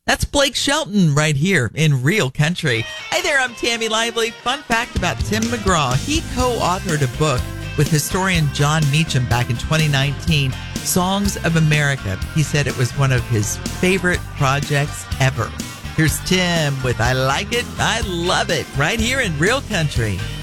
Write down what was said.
That's Blake Shelton right here in Real Country. Hi there, I'm Tammy Lively. Fun fact about Tim McGraw. He co-authored a book with historian John Meacham back in 2019, Songs of America. He said it was one of his favorite projects ever. Here's Tim with I Like It, I Love It, right here in Real Country.